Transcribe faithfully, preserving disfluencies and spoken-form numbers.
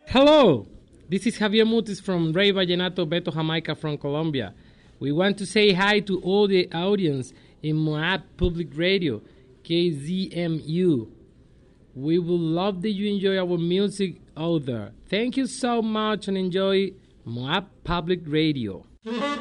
Hello, this is Javier Mutis from Rey Vallenato Beto Jamaica from Colombia. We want to say hi to all the audience in Moab Public Radio, K Z M U. We would love that you enjoy our music out there. Thank you so much and enjoy Moab Public Radio.